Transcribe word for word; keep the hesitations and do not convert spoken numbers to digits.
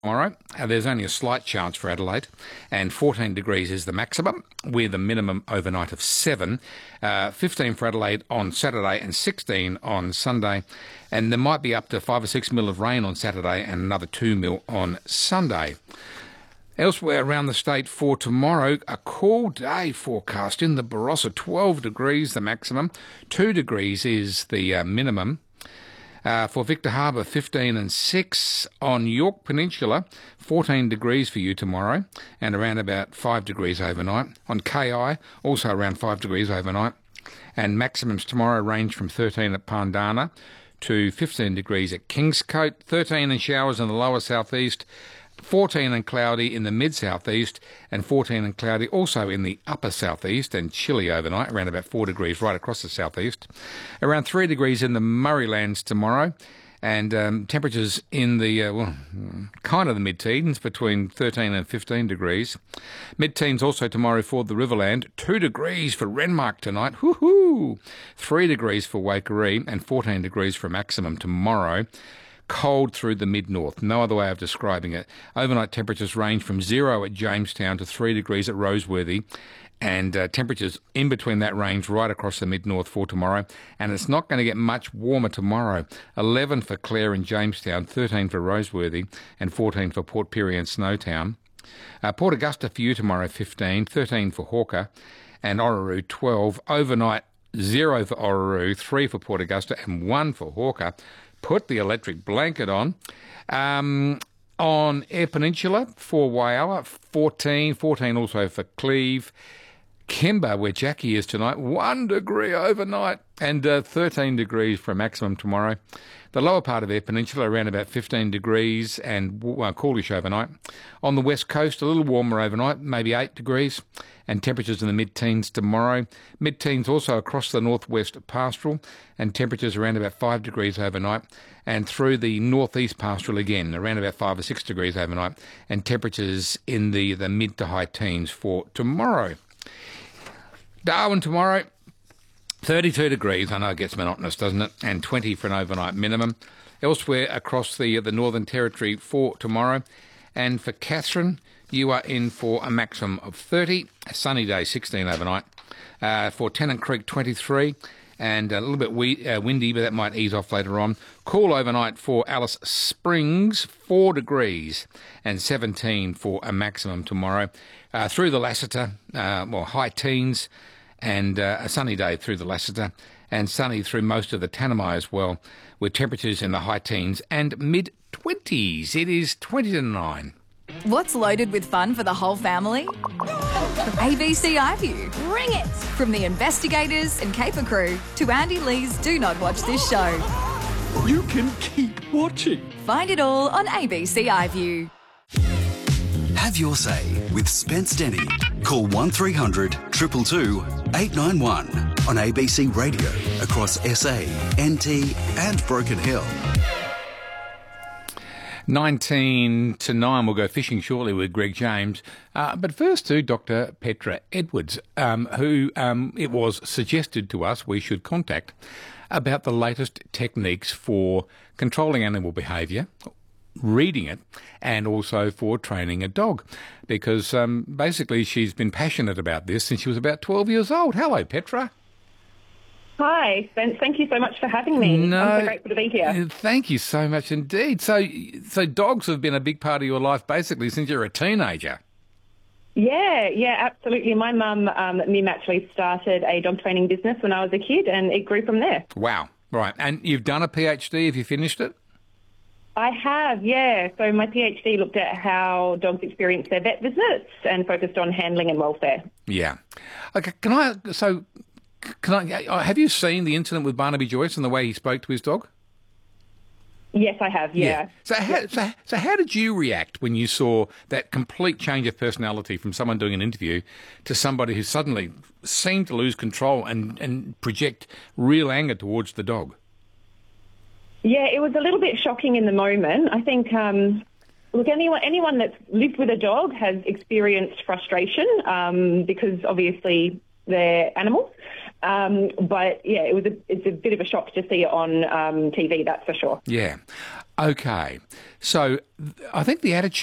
Tomorrow, uh, there's only a slight chance for Adelaide, and fourteen degrees is the maximum, with a minimum overnight of seven. Uh, fifteen for Adelaide on Saturday and sixteen on Sunday, and there might be up to five or six mil of rain on Saturday and another two mil on Sunday. Elsewhere around the state for tomorrow, a cool day forecast in the Barossa, twelve degrees the maximum, two degrees is the uh, minimum. Uh, for Victor Harbour, fifteen and six. On York Peninsula, fourteen degrees for you tomorrow, and around about five degrees overnight. On K I, also around five degrees overnight. And maximums tomorrow range from thirteen at Pandana to fifteen degrees at Kingscote, thirteen and showers in the lower southeast, fourteen and cloudy in the mid-southeast, and fourteen and cloudy also in the upper southeast, and chilly overnight, around about four degrees right across the southeast. Around three degrees in the Murraylands tomorrow, and um, temperatures in the, uh, well, kind of the mid-teens, between thirteen and fifteen degrees. Mid-teens also tomorrow for the Riverland, two degrees for Renmark tonight, whoo-hoo! three degrees for Waikerie, and fourteen degrees for maximum tomorrow. Cold through the mid-north, no other way of describing it. Overnight temperatures range from zero at Jamestown to three degrees at Roseworthy, and uh, temperatures in between that range right across the mid-north for tomorrow. And it's not going to get much warmer tomorrow. eleven for Clare and Jamestown, thirteen for Roseworthy, and fourteen for Port Pirie and Snowtown. Uh, Port Augusta for you tomorrow, fifteen, thirteen for Hawker, and Orroroo, twelve. Overnight, zero for Orroroo, three for Port Augusta, and one for Hawker. Put the electric blanket on. Um, on Eyre Peninsula for Whyalla, fourteen, fourteen also for Cleve. Kemba, where Jackie is tonight, one degree overnight, and uh, thirteen degrees for a maximum tomorrow. The lower part of Eyre Peninsula around about fifteen degrees and uh, coolish overnight. On the west coast, a little warmer overnight, maybe eight degrees, and temperatures in the mid-teens tomorrow. Mid-teens also across the northwest pastoral, and temperatures around about five degrees overnight. And through the northeast pastoral again, around about five or six degrees overnight, and temperatures in the, the mid to high teens for tomorrow. Darwin tomorrow, thirty-two degrees. I know it gets monotonous, doesn't it? And twenty for an overnight minimum. Elsewhere across the the Northern Territory for tomorrow. And for Katherine, you are in for a maximum of thirty. A sunny day, sixteen overnight. Uh, for Tennant Creek, twenty-three. And a little bit we, uh, windy, but that might ease off later on. Cool overnight for Alice Springs, four degrees. And seventeen for a maximum tomorrow. Uh, through the Lassiter, uh, well, high teens. And uh, a sunny day through the Lassiter, and sunny through most of the Tanami as well, with temperatures in the high teens and mid-twenties. It is twenty to nine. What's loaded with fun for the whole family? A B C iView. Bring it! From the investigators and caper crew to Andy Lee's Do Not Watch This Show. You can keep watching. Find it all on A B C iView. Have your say with Spence Denny. Call one three hundred two two two eight nine one on A B C Radio across S A, N T and Broken Hill. nineteen to nine, we'll go fishing shortly with Greg James. Uh, but first to Doctor Petra Edwards, um, who um, it was suggested to us we should contact about the latest techniques for controlling animal behaviour, reading it, and also for training a dog, because um, basically she's been passionate about this since she was about twelve years old. Hello, Petra. Hi, Spence. Thank you so much for having me. No, I'm so grateful to be here. Thank you so much indeed. So, so dogs have been a big part of your life basically since you're a teenager. Yeah, yeah, absolutely. My mum, um, Mim, actually started a dog training business when I was a kid, and it grew from there. Wow. Right. And you've done a PhD. Have you finished it? I have, yeah. So my PhD looked at how dogs experience their vet visits and focused on handling and welfare. Yeah. Okay. Can I? So, can I? Have you seen the incident with Barnaby Joyce and the way he spoke to his dog? Yes, I have. Yeah. yeah. So, how, so, so how did you react when you saw that complete change of personality from someone doing an interview to somebody who suddenly seemed to lose control and and project real anger towards the dog? Yeah, it was a little bit shocking in the moment. I think, um, look, anyone anyone that's lived with a dog has experienced frustration um, because obviously they're animals. Um, but yeah, it was a, it's a bit of a shock to see it on um, T V, that's for sure. Yeah. Okay. So th- I think the attitude